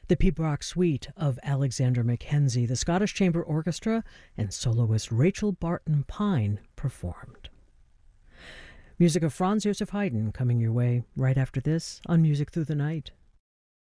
The Pibroch Suite of Alexander Mackenzie, the Scottish Chamber Orchestra, and soloist Rachel Barton Pine performed. Music of Franz Joseph Haydn coming your way right after this on Music Through the Night.